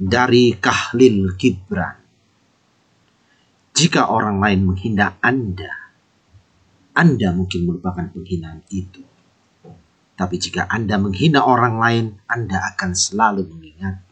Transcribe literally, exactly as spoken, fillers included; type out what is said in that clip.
dari Khalil Gibran. Jika orang lain menghina Anda, Anda mungkin melupakan penghinaan itu. Tapi jika Anda menghina orang lain, Anda akan selalu mengingat